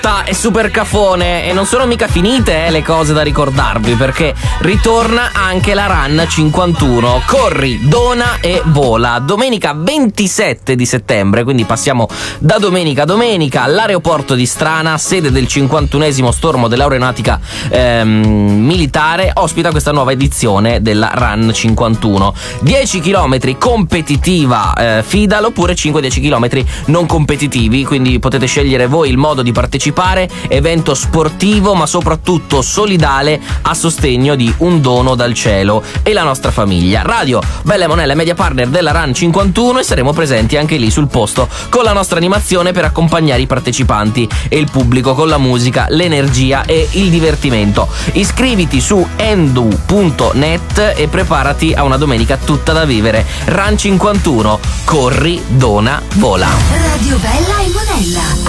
E super cafone, e non sono mica finite le cose da ricordarvi, perché ritorna anche la Run 51. Corri, dona e vola. Domenica 27 di settembre, quindi passiamo da domenica a domenica. All'aeroporto di Strana, sede del 51esimo stormo dell'aeronautica militare, ospita questa nuova edizione della Run 51. 10 km competitiva Fidal, oppure 5-10 km non competitivi, quindi potete scegliere voi il modo di partecipare. Evento sportivo ma soprattutto solidale, a sostegno di Un dono dal cielo e la nostra famiglia. Radio Belle Monelle, media partner della Run 51, e saremo presenti anche lì sul posto con la nostra animazione per accompagnare i partecipanti e il pubblico con la musica, l'energia e il divertimento. Iscriviti su endu.net e preparati a una domenica tutta da vivere. Run 51, corri, dona, vola. Radio Bella e Monella.